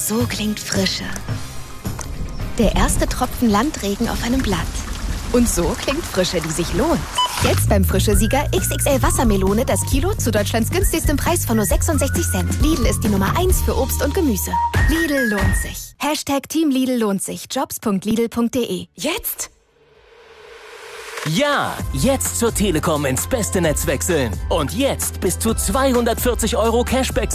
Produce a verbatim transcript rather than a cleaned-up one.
So klingt Frische. Der erste Tropfen Landregen auf einem Blatt. Und so klingt Frische, die sich lohnt. Jetzt beim Frische-Sieger X X L Wassermelone das Kilo zu Deutschlands günstigstem Preis von nur sechsundsechzig Cent. Lidl ist die Nummer eins für Obst und Gemüse. Lidl lohnt sich. Hashtag Team Lidl lohnt sich. Jobs punkt lidl punkt de. Jetzt? Ja, jetzt zur Telekom ins beste Netz wechseln. Und jetzt bis zu zweihundertvierzig Euro Cashback